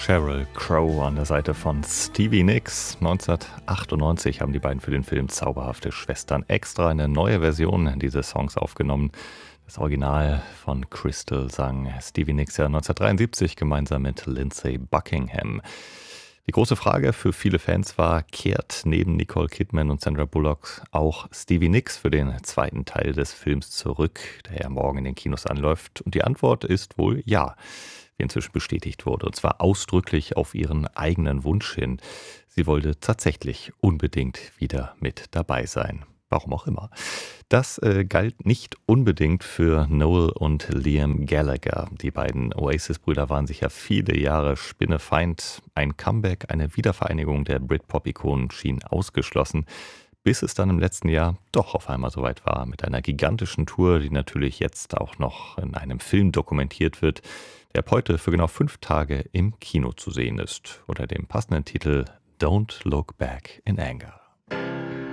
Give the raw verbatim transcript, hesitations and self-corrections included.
Sheryl Crow an der Seite von Stevie Nicks. neunzehnhundertachtundneunzig haben die beiden für den Film Zauberhafte Schwestern extra eine neue Version dieses Songs aufgenommen. Das Original von Crystal sang Stevie Nicks ja neunzehnhundertdreiundsiebzig gemeinsam mit Lindsey Buckingham. Die große Frage für viele Fans war, kehrt neben Nicole Kidman und Sandra Bullock auch Stevie Nicks für den zweiten Teil des Films zurück, der ja morgen in den Kinos anläuft? Und die Antwort ist wohl ja, wie inzwischen bestätigt wurde, und zwar ausdrücklich auf ihren eigenen Wunsch hin. Sie wollte tatsächlich unbedingt wieder mit dabei sein. Warum auch immer. Das äh, galt nicht unbedingt für Noel und Liam Gallagher. Die beiden Oasis-Brüder waren sich ja viele Jahre Spinnefeind. Ein Comeback, eine Wiedervereinigung der Britpop-Ikonen schien ausgeschlossen, bis es dann im letzten Jahr doch auf einmal soweit war, mit einer gigantischen Tour, die natürlich jetzt auch noch in einem Film dokumentiert wird, der ab heute für genau fünf Tage im Kino zu sehen ist, unter dem passenden Titel Don't Look Back in Anger.